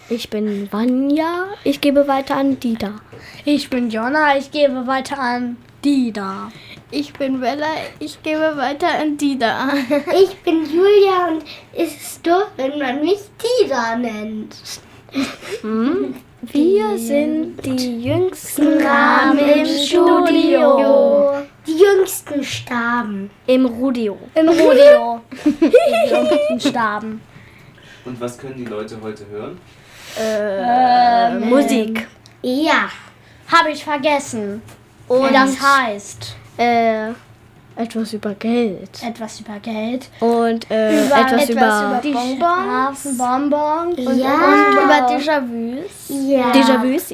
Ich bin Vanja. Ich gebe weiter an Dida. Ich bin Jonna, ich gebe weiter an Dida. Ich bin Bella, ich gebe weiter an Dida. Ich bin Julia und es ist doof, wenn man mich Dida nennt. Wir sind die jüngsten Rahmen im Studio. Die Jüngsten starben. im Rudio. Im Rodeo. Die jüngsten starben. Und was können die Leute heute hören? Musik. Ja. Habe ich vergessen. Und das heißt Etwas über Geld. etwas über Geld. Und etwas über die Bonbons. Ja. Und über Déjà-vus. Ja. Déjà-vus.